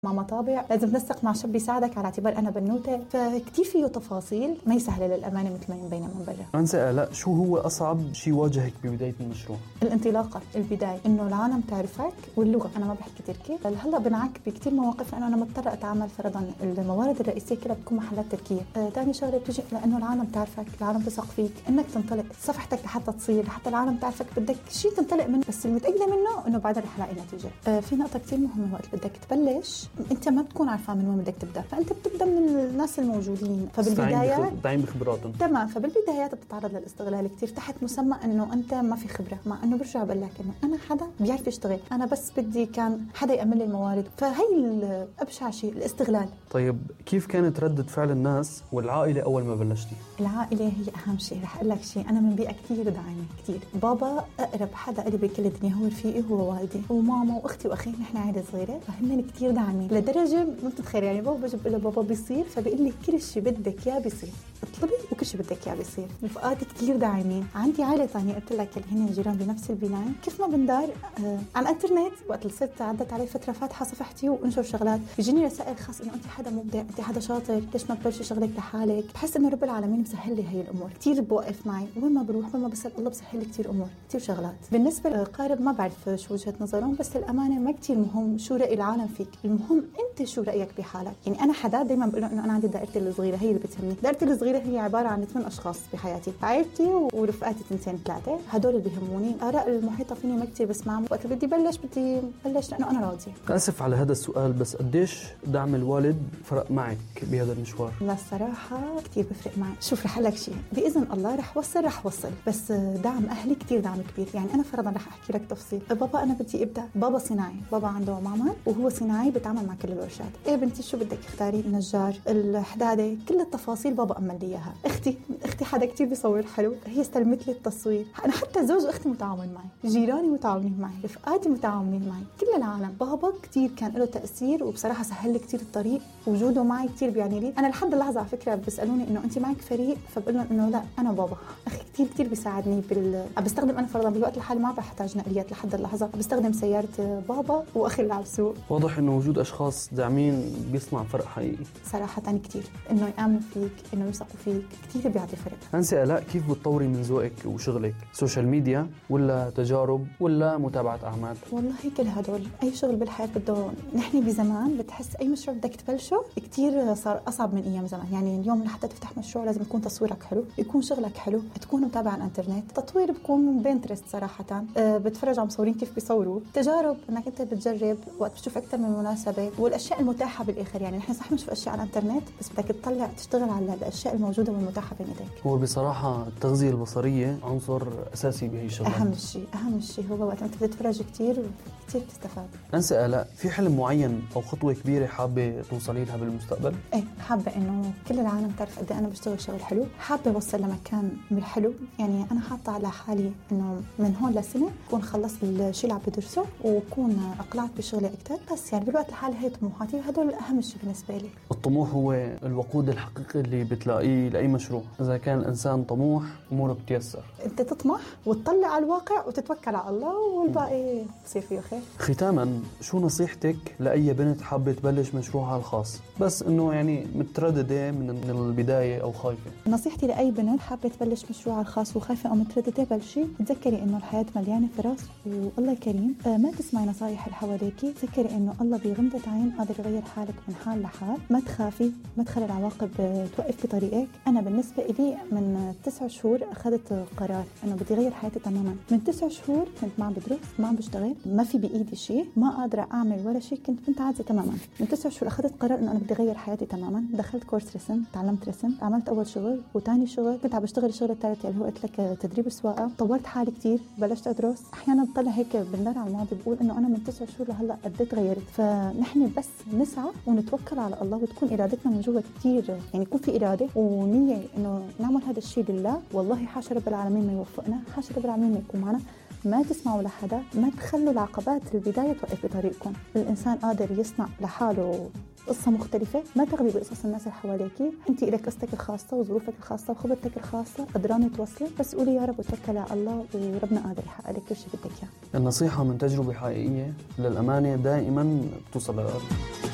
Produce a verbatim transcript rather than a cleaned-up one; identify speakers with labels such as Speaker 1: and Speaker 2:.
Speaker 1: مع مطابع، لازم تنسق مع شاب يساعدك على اعتبار أنا بنوتة، فكتير فيه تفاصيل ما يسهل للأمانة مثل ما ينبين من برا.
Speaker 2: أنسة آلاء، شو هو أصعب شيء واجهك ببداية المشروع؟
Speaker 1: الانطلاقة، البداية، إنه العالم تعرفك، واللغة. أنا ما بحكي تركي، هلا بنعك بكتير مواقف لأنه أنا مضطرة أتعامل فرضا الموارد الرئيسية كلها بتكون محلات تركية. آه، تاني شغلة بتجي لأنه العالم تعرفك، العالم تثق فيك، إنك تنطلق صفحتك لحتى تصير، لحتى العالم تعرفك بدك شيء تنطلق منه، بس المتأكدة منه إنه بعدها رح لاقي نتيجة. آه، في نقطة كتير مهمة، وقت بدك تبلش أنت ما بتكون عارفة من وين بدك تبدأ، فأنت بتبدأ من الناس الموجودين. فبالبدايات
Speaker 2: دعين بخبراتهم.
Speaker 1: تمام. فبالبدايات بتتعرض للاستغلال كتير تحت مسمى إنه أنت ما في خبرة، مع إنه برجع بقول لك إنه أنا حدا بيعرف يشتغل، أنا بس بدي كان حدا يأمن لي الموارد. فهي الأبشع شيء، الاستغلال.
Speaker 2: طيب كيف كانت ردة فعل الناس والعائلة أول ما بلشتي؟
Speaker 1: العائلة هي أهم شيء. رح أقول لك شيء، أنا من بيئة كتير داعمة كتير. بابا أقرب حدا قلبي بكل الدنيا، هو رفيقي، هو والدي، وماما وأختي وأخي، نحن عائلة صغيرة، فهمني كتير داعمين لدرجة ما بتتخيل. يعني بابا بجيب له بابا بيصير، فبيقول لي كل شيء بدك إياه بيصير، اطلبي وكل شيء بدك إياه بيصير. رفقاتي كتير داعمين. عندي عائلة ثانية قلت لك اللي هن جيران بنفس البناية، كيف ما بندار آه على الانترنت. وقت الست عدت علي فترة فاتحة صفحتي وانشر شغلات، بيجيني رسائل خاص انه انت حدا مبدع، انت حدا شاطر، ليش ما تبلشي شغلك لحالك. بحس انه رب العالمين مسهل لي هي الامور، كتير بوقف معي وين ما بروح، وين ما بسال الله بسهل لي كتير امور، كتير شغلات. بالنسبة للقارب ما بعرف شو وجهة نظرهم، بس الامانة ما كتير مهم شو رأي العالم فيك، المهم انت شو رأيك بحالك. يعني انا حدا دايما بقول انه انا عندي دائرتي الصغيرة هي اللي بتهمني. دائرتي الصغيرة هي عبارة عن ثمان اشخاص بحياتي، عائلتي ورفقاتي تنتين ثلاثة، هدول اللي بيهموني. آراء المحيطة فيني ما كتير بسمعهم. وقت بدي بلش بدي بلش لأنه أنا راضية.
Speaker 2: آسف على هذا السؤال، بس قديش دعم الوالد فرق معك بهذا المشوار؟
Speaker 1: لا الصراحة كتير بفرق معي. شوف رح لك شيء، بإذن الله رح وصل رح وصل، بس دعم أهلي كتير دعم كبير. يعني أنا فرضا رح أحكي لك تفصيل. بابا أنا بدي أبدأ، بابا صناعي، بابا عنده معمل وهو صناعي بتعامل مع كل الورشات. إيه بنتي شو بدك اختاري، النجار، الحدادة، كل التفاصيل بابا أمن لي إياها. أختي أختي حدا كتير بيصور حلو، هي استلمت لي التصوير. أنا حتى زوج أختي متعاون معي، جيراني متعاونين معي، رفقاتي متعاونين معي، كل العالم. بابا كتير كان له تأثير، وبصراحة سهل لي كتير الطريق، وجوده معي كتير بيعني لي. أنا لحد اللحظة على فكرة بيسألوني إنه أنت معك فريق، فبقول لهم إنه لا أنا بابا. أخي كتير كتير بيساعدني بال بستخدم أنا فرضا بالوقت الحالي ما بحتاج نقليات لحد اللحظة، بستخدم سيارة بابا وأخي اللي على السوق.
Speaker 2: واضح إنه وجود أشخاص داعمين بيصنع فرق حقيقي.
Speaker 1: صراحة كتير إنه يآمنوا فيك، إنه يثقوا فيك، كتير بيعطي فرق.
Speaker 2: أنسة آلاء، كيف بتطوري من ذوقك وشغلك؟ سوشيال ميديا ولا تجارب ولا متابعة أعمال؟
Speaker 1: والله كل هدول. أي شغل بالحياة بده، نحن بزمان بتحس أي مشروع بدك تبلشه كتير صار أصعب من أيام زمان. يعني اليوم لحتى تفتح مشروع لازم يكون تصويرك حلو، يكون شغلك حلو، تكون متابع على الانترنت. تطوير بكون بينترست صراحة، أه بتفرج على مصورين كيف بيصوروا. تجارب انك انت بتجرب وقت بتشوف اكثر من مناسبة، والاشياء المتاحة بالاخر. يعني نحن صح مش في اشياء على الانترنت، بس بدك تطلع تشتغل على الاشياء الموجودة والمتاحة بين ايديك.
Speaker 2: هو بصراحة التغذية البصرية عنصر اساسي بهي الشغلات.
Speaker 1: اهم شيء اهم شيء هو وقت انت بتتفرج كتير كتير بتستفاد.
Speaker 2: أنسة آلاء، في حلم معين او خطوة كبيرة حابة توصلي لها بالمستقبل؟
Speaker 1: ايه حابة انه كل العالم تعرف قد انا بشتغل شغل حلو، حابة اوصل لمكان من حلو. يعني انا حاطة على حالي انه من هون لسنة اكون خلصت الشيء اللي عم بدرسه، واكون اقلعت بشغلي اكثر. بس يعني بالوقت الحالي هي طموحاتي، وهدول اهم شيء بالنسبة لي.
Speaker 2: الطموح هو الوقود الحقيقي اللي بتلاقيه لاي مشروع. اذا كان الانسان طموح اموره بتيسر.
Speaker 1: انت تطمح وتطلع على الواقع وتتوكل على الله، والباقي بصير فيه خير.
Speaker 2: ختاما، شو نصيحتك لاي بنت حابة تبلش مشروعها الخاص، بس انه يعني مترددة من البداية او خايفة؟
Speaker 1: نصيحتي لاي بنت حابة تبلش مشروعها الخاص وخايفة او مترددة، بلشي. تذكري انه الحياة مليانة فرص والله كريم. آه ما تسمعي نصايح اللي حواليكي. تذكري انه الله بغمضة عين قادر يغير حالك من حال لحال. ما تخافي، ما تخلي العواقب توقف بطريقك. انا بالنسبة لي من تسع شهور اخذت قرار انه بدي اغير حياتي تماما. من تسع شهور كنت ما عم بدرس، ما عم بشتغل، ما في بايدي شيء، ما قادرة اعمل ولا شيء، كنت بنت عادية تماما. من تسع شهور اخذت قرار انه انا بدي اغير حياتي تماما. دخلت كورس رسم، تعلمت رسم، عملت اول شغل وثاني شغل، كنت عم بشتغل الشغل الثالث اللي هو قلت لك تدريب السواقة. طورت حالي كتير، بلشت ادرس. احيانا بطلع هيك بندر على الماضي بقول انه انا من تسع شهور لهلا قد تغيرت. فنحن بس نسعى ونتوكل على الله، وتكون ارادتنا من جوا كتير، يعني يكون في اراده ونيه انه نعمل هذا الشيء لله. والله حاشا رب العالمين ما يوفقنا، حاشا رب العالمين ما يكون معنا. ما تسمعوا لحدا، ما تخلوا العقبات البداية توقف بطريقكم. الإنسان قادر يصنع لحاله قصة مختلفة. ما تغلي بقصص الناس اللي حواليكي. انت إلك قصتك الخاصة وظروفك الخاصة وخبرتك الخاصة، قدراني توصلي. بس قولي يا رب وتوكلي على الله، وربنا قادر يحقق لك كل شيء بدك اياه.
Speaker 2: النصيحة من تجربة حقيقية للأمانة دائما بتوصل للقلب.